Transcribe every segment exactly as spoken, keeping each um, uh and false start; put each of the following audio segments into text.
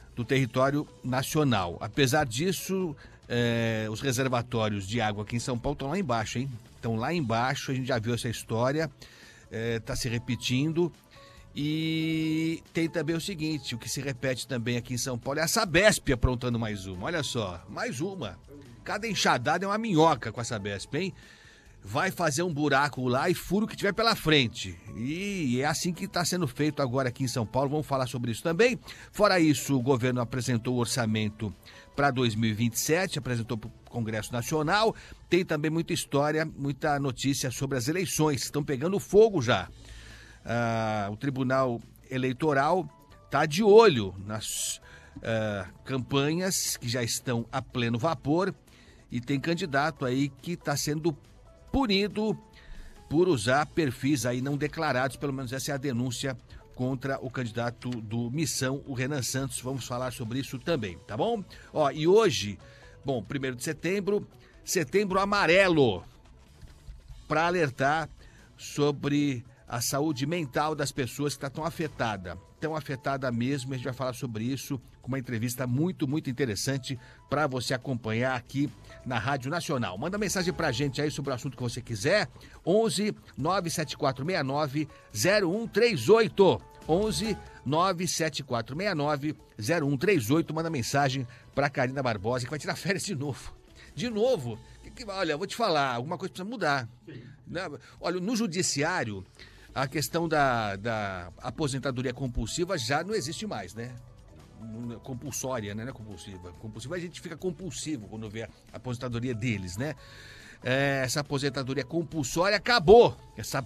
do território nacional. Apesar disso, é, os reservatórios de água aqui em São Paulo estão lá embaixo, hein? Estão lá embaixo, a gente já viu essa história, está é, se repetindo. E tem também o seguinte, o que se repete também aqui em São Paulo é a Sabesp aprontando mais uma. Olha só, mais uma. Cada enxadada é uma minhoca com a Sabesp, hein? Vai fazer um buraco lá e fura o que tiver pela frente. E é assim que está sendo feito agora aqui em São Paulo. Vamos falar sobre isso também. Fora isso, o governo apresentou o orçamento para dois mil e vinte e sete, apresentou para o Congresso Nacional. Tem também muita história, muita notícia sobre as eleições, que estão pegando fogo já. Ah, o Tribunal Eleitoral está de olho nas ah, campanhas que já estão a pleno vapor e tem candidato aí que está sendo punido por usar perfis aí não declarados, pelo menos essa é a denúncia contra o candidato do Missão, o Renan Santos. Vamos falar sobre isso também, tá bom? Ó, e hoje, bom, primeiro de setembro, setembro amarelo, para alertar sobre a saúde mental das pessoas que estão afetada, tão afetada mesmo. A gente vai falar sobre isso com uma entrevista muito, muito interessante para você acompanhar aqui na Rádio Nacional. Manda mensagem pra gente aí sobre o assunto que você quiser, onze nove sete quatro seis nove zero um três oito, onze nove sete quatro seis nove zero um três oito, manda mensagem pra Karina Barbosa, que vai tirar férias de novo. De novo? Que, que, olha, eu vou te falar, alguma coisa precisa mudar. Né? Olha, no judiciário, a questão da, da aposentadoria compulsiva já não existe mais, né? Compulsória, né? Não é compulsiva. Compulsiva a gente fica compulsivo quando vê a aposentadoria deles, né? É, essa aposentadoria compulsória acabou. Essa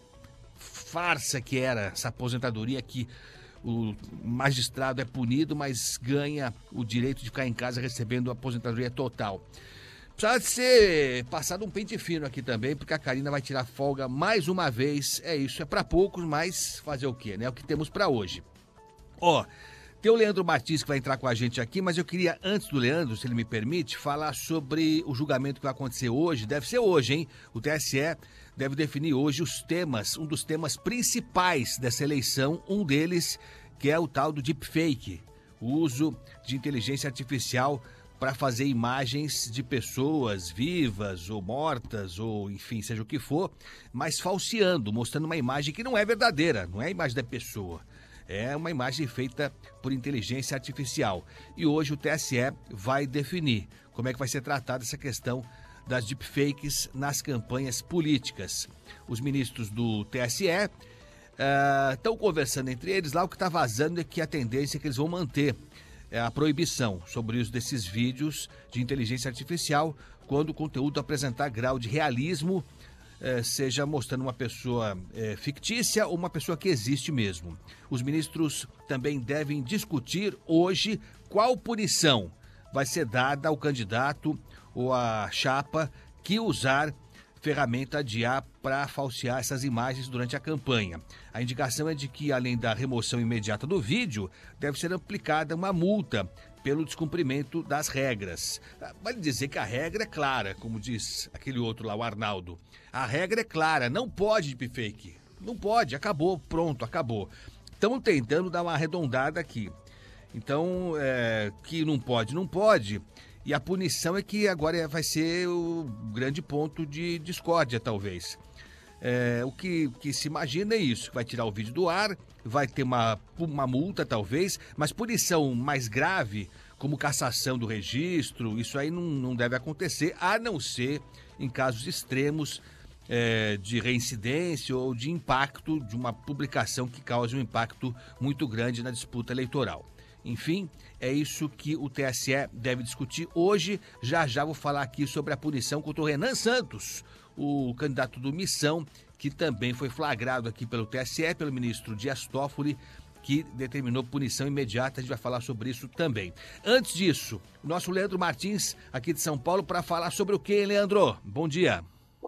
farsa que era essa aposentadoria que o magistrado é punido, mas ganha o direito de ficar em casa recebendo a aposentadoria total. Precisa ser passado um pente fino aqui também, porque a Karina vai tirar folga mais uma vez. É isso, é para poucos, mas fazer o quê, né? É o que temos para hoje. Ó, tem o Leandro Martins que vai entrar com a gente aqui, mas eu queria, antes do Leandro, se ele me permite, falar sobre o julgamento que vai acontecer hoje. Deve ser hoje, hein? O T S E deve definir hoje os temas, um dos temas principais dessa eleição, um deles que é o tal do deepfake, o uso de inteligência artificial para fazer imagens de pessoas vivas ou mortas, ou enfim, seja o que for, mas falseando, mostrando uma imagem que não é verdadeira, não é a imagem da pessoa, é uma imagem feita por inteligência artificial. E hoje o T S E vai definir como é que vai ser tratada essa questão das deepfakes nas campanhas políticas. Os ministros do T S E estão uh, conversando entre eles, lá o que está vazando é que a tendência é que eles vão manter a proibição sobre o uso desses vídeos de inteligência artificial quando o conteúdo apresentar grau de realismo, eh, seja mostrando uma pessoa eh, fictícia ou uma pessoa que existe mesmo. Os ministros também devem discutir hoje qual punição vai ser dada ao candidato ou à chapa que usar ferramenta de I A para falsear essas imagens durante a campanha. A indicação é de que, além da remoção imediata do vídeo, deve ser aplicada uma multa pelo descumprimento das regras. Vale dizer que a regra é clara, como diz aquele outro lá, o Arnaldo. A regra é clara, não pode deepfake. Não pode, acabou, pronto, acabou. Estamos tentando dar uma arredondada aqui. Então, é, que não pode, não pode. E a punição é que agora vai ser o grande ponto de discórdia, talvez. É, o que, que se imagina é isso, que vai tirar o vídeo do ar, vai ter uma, uma multa, talvez, mas punição mais grave, como cassação do registro, isso aí não, não deve acontecer, a não ser em casos extremos é, de reincidência ou de impacto, de uma publicação que cause um impacto muito grande na disputa eleitoral. Enfim, é isso que o T S E deve discutir hoje. Já já vou falar aqui sobre a punição contra o Renan Santos, o candidato do Missão, que também foi flagrado aqui pelo T S E, pelo ministro Dias Toffoli, que determinou punição imediata. A gente vai falar sobre isso também. Antes disso, o nosso Leandro Martins, aqui de São Paulo, para falar sobre o quê, Leandro? Bom dia.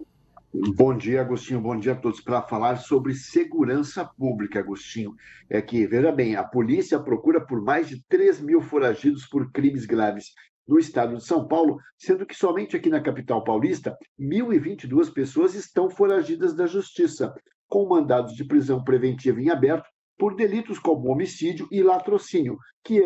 Bom dia, Agostinho. Bom dia a todos. Para falar sobre segurança pública, Agostinho. É que, veja bem, a polícia procura por mais de três mil foragidos por crimes graves no estado de São Paulo, sendo que somente aqui na capital paulista, mil e vinte e duas pessoas estão foragidas da justiça, com mandados de prisão preventiva em aberto por delitos como homicídio e latrocínio, que